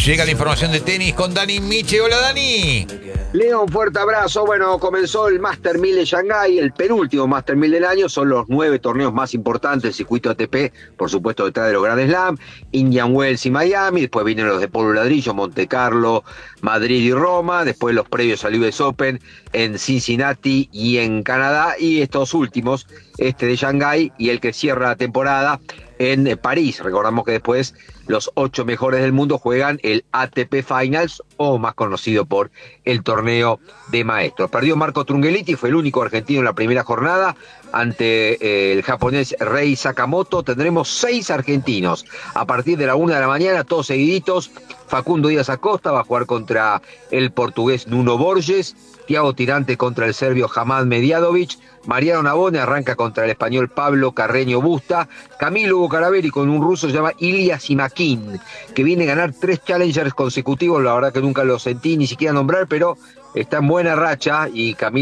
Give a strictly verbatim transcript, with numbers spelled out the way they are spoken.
Llega la información de tenis con Dani Miche. Hola, Dani. Leo, un fuerte abrazo. Bueno, comenzó el Master mil de Shanghái, el penúltimo Master mil del año. Son los nueve torneos más importantes del circuito A T P, por supuesto detrás de los Grand Slam, Indian Wells y Miami. Después vienen los de polvo ladrillo, Monte Carlo, Madrid y Roma. Después los previos al U S Open en Cincinnati y en Canadá. Y estos últimos, este de Shanghái y el que cierra la temporada en París. Recordamos que después los ocho mejores del mundo juegan el A T P Finals, o más conocido por el torneo de maestros. Perdió Marco Trungelliti, fue el único argentino en la primera jornada ante el japonés Rei Sakamoto. Tendremos seis argentinos a partir de la una de la mañana, todos seguiditos. Facundo Díaz Acosta va a jugar contra el portugués Nuno Borges, Thiago Tirante contra el serbio Hamad Mediadovic, Mariano Navone arranca contra el español Pablo Carreño Busta, Camilo Bucaraveri con un ruso que se llama Ilya Simakin, que viene a ganar tres challengers consecutivos. La verdad que nunca lo sentí ni siquiera nombrar, pero está en buena racha, y Camilo